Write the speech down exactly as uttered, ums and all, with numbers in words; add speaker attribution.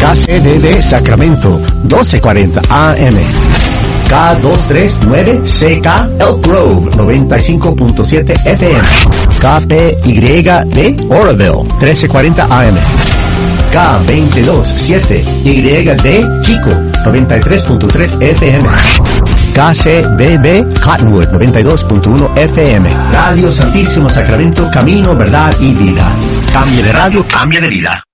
Speaker 1: K C D D Sacramento, doce cuarenta A M. K doscientos treinta y nueve C K Elk Grove, noventa y cinco punto siete F M. K P Y D Oroville, trece cuarenta A M. K veintidós siete Y D Chico, noventa y tres punto tres F M. K C B B Cottonwood, noventa y dos punto uno F M. Radio Santísimo Sacramento, camino, verdad y vida. Cambie de radio, cambie de vida.